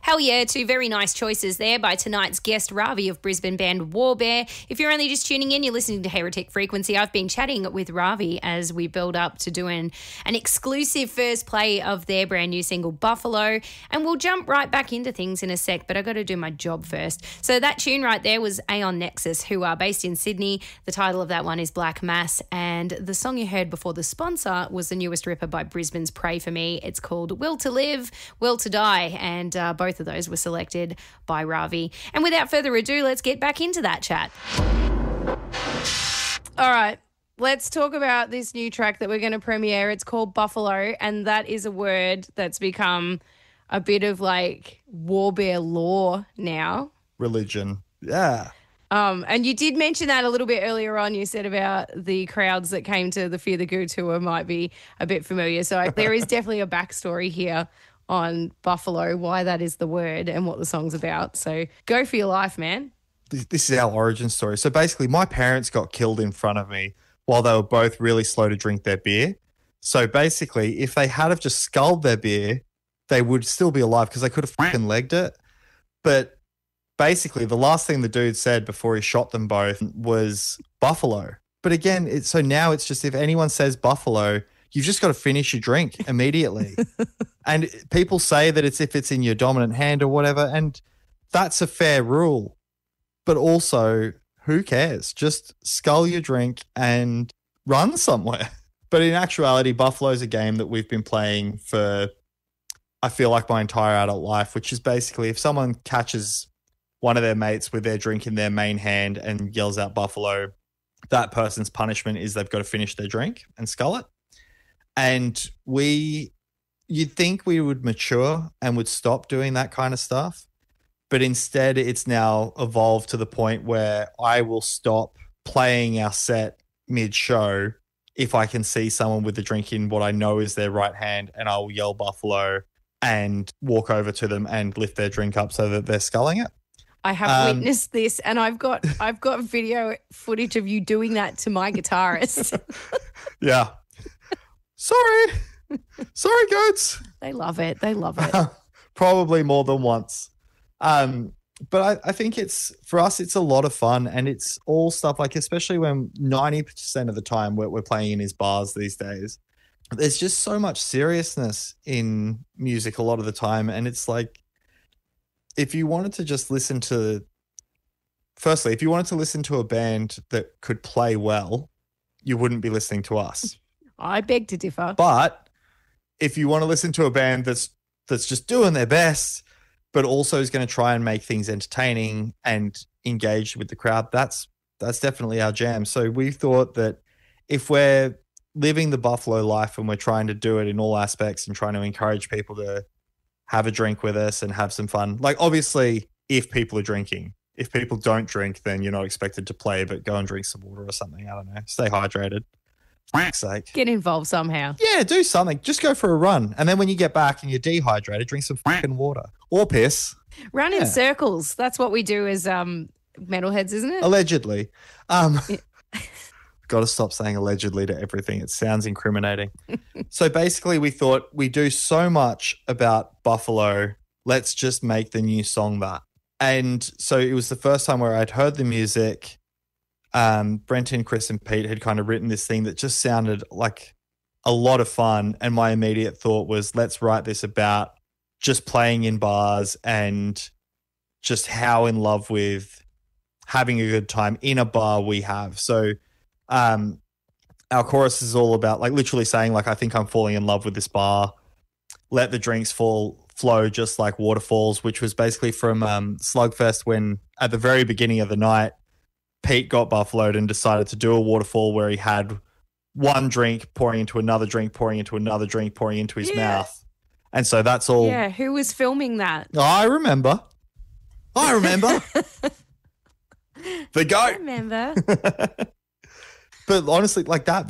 Hell yeah, two very nice choices there by tonight's guest, Ravi of Brisbane band Warbear. If you're only just tuning in, you're listening to Heretic Frequency. I've been chatting with Ravi as we build up to doing an exclusive first play of their brand new single, Buffalo, and we'll jump right back into things in a sec, but I got to do my job first. So that tune right there was Aeon Nexus, who are based in Sydney. The title of that one is Black Mass, and the song you heard before the sponsor was the newest ripper by Brisbane's Pray For Me. It's called Will to Live, Will to Die, and both of those were selected by Ravi. And without further ado, let's get back into that chat. All right, let's talk about this new track that we're going to premiere. It's called Buffalo, and that is a word that's become a bit of like Warbear lore now. Religion, yeah. And you did mention that a little bit earlier on. You said about the crowds that came to the Fear the Goo tour might be a bit familiar. So there is definitely a backstory here on Buffalo, why that is the word and what the song's about. So go for your life, man. This is our origin story. So basically my parents got killed in front of me while they were both really slow to drink their beer. So basically if they had have just sculled their beer, they would still be alive because they could have fucking legged it. But basically the last thing the dude said before he shot them both was Buffalo. But again, so now it's just if anyone says Buffalo, you've just got to finish your drink immediately. And people say that it's if it's in your dominant hand or whatever, and that's a fair rule. But also, who cares? Just scull your drink and run somewhere. But in actuality, Buffalo's a game that we've been playing for, I feel like, my entire adult life, which is basically if someone catches one of their mates with their drink in their main hand and yells out Buffalo, that person's punishment is they've got to finish their drink and scull it. And you'd think we would mature and would stop doing that kind of stuff. But instead, it's now evolved to the point where I will stop playing our set mid-show if I can see someone with a drink in what I know is their right hand, and I'll yell Buffalo and walk over to them and lift their drink up so that they're sculling it. I have witnessed this, and I've got video footage of you doing that to my guitarist. Yeah. Sorry, goats. They love it. They love it. Probably more than once. But I think for us, it's a lot of fun, and it's all stuff like, especially when 90% of the time what we're playing in is bars these days, there's just so much seriousness in music a lot of the time. And it's like, if you wanted to just listen to a band that could play well, you wouldn't be listening to us. I beg to differ. But if you want to listen to a band that's just doing their best, but also is going to try and make things entertaining and engaged with the crowd, that's definitely our jam. So we thought that if we're living the Buffalo life and we're trying to do it in all aspects and trying to encourage people to have a drink with us and have some fun, like obviously if people are drinking. If people don't drink, then you're not expected to play, but go and drink some water or something. I don't know. Stay hydrated. For fuck's sake. Get involved somehow. Yeah, do something. Just go for a run. And then when you get back and you're dehydrated, drink some fucking water. Or piss. Run in circles. That's what we do as metalheads, isn't it? Allegedly. Got to stop saying allegedly to everything. It sounds incriminating. So basically we thought we do so much about Buffalo. Let's just make the new song that. And so it was the first time where I'd heard the music. Brenton, Chris and Pete had kind of written this thing that just sounded like a lot of fun. And my immediate thought was, let's write this about just playing in bars and just how in love with having a good time in a bar we have. So our chorus is all about like literally saying like, I think I'm falling in love with this bar. Let the drinks flow just like waterfalls, which was basically from Slugfest, when at the very beginning of the night, Pete got buffaloed and decided to do a waterfall where he had one drink pouring into another drink, pouring into another drink, pouring into his mouth. And so that's all. Yeah, who was filming that? I remember. The goat. I remember. But honestly, like that